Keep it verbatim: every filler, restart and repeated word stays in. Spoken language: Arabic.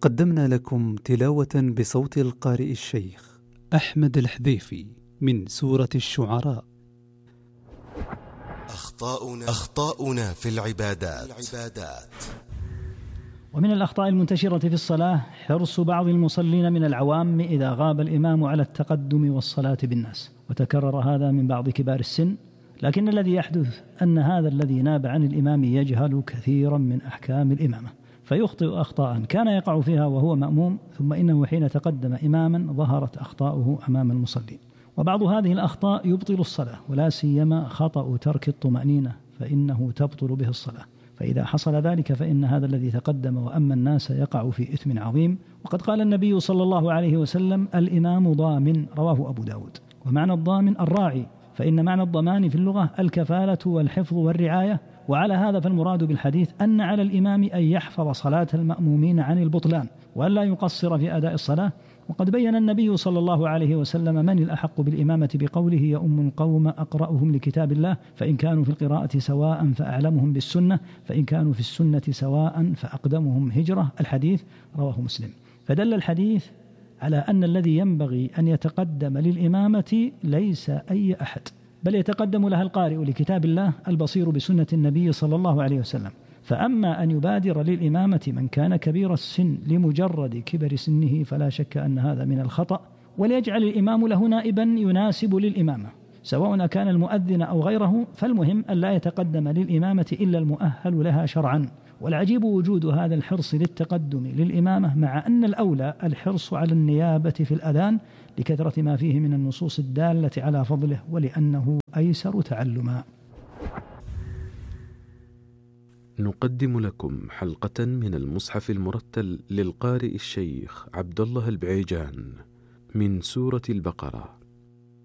قدمنا لكم تلاوة بصوت القارئ الشيخ أحمد الحذيفي من سورة الشعراء. أخطاؤنا, أخطاؤنا في العبادات. العبادات ومن الأخطاء المنتشرة في الصلاة حرص بعض المصلين من العوام إذا غاب الإمام على التقدم والصلاة بالناس، وتكرر هذا من بعض كبار السن، لكن الذي يحدث أن هذا الذي ناب عن الإمام يجهل كثيرا من أحكام الإمامة، فيخطئ أخطاء كان يقع فيها وهو مأموم، ثم إنه حين تقدم إماما ظهرت أخطاؤه أمام المصلين. وبعض هذه الأخطاء يبطل الصلاة، ولا سيما خطأ ترك الطمأنينة فإنه تبطل به الصلاة، فإذا حصل ذلك فإن هذا الذي تقدم وأما الناس يقع في إثم عظيم. وقد قال النبي صلى الله عليه وسلم: الإمام ضامن، رواه أبو داود. ومعنى الضامن الراعي، فإن معنى الضمان في اللغة الكفالة والحفظ والرعاية، وعلى هذا فالمراد بالحديث أن على الإمام أن يحفظ صلاة المأمومين عن البطلان وأن لا يقصر في أداء الصلاة. وقد بين النبي صلى الله عليه وسلم من الأحق بالإمامة بقوله: يؤم القوم أقرأهم لكتاب الله، فإن كانوا في القراءة سواء فأعلمهم بالسنة، فإن كانوا في السنة سواء فأقدمهم هجرة. الحديث رواه مسلم. فدل الحديث على أن الذي ينبغي أن يتقدم للإمامة ليس أي أحد، بل يتقدم لها القارئ لكتاب الله البصير بسنة النبي صلى الله عليه وسلم. فأما أن يبادر للإمامة من كان كبير السن لمجرد كبر سنه فلا شك أن هذا من الخطأ، وليجعل الإمام له نائبا يناسب للإمامة سواء كان المؤذن أو غيره، فالمهم أن لا يتقدم للإمامة إلا المؤهل لها شرعا. والعجيب وجود هذا الحرص للتقدم للإمامة مع أن الأولى الحرص على النيابة في الأذان لكثرة ما فيه من النصوص الدالة على فضله، ولأنه أيسر تعلما. نقدم لكم حلقة من المصحف المرتل للقارئ الشيخ عبد الله البعيجان من سورة البقرة.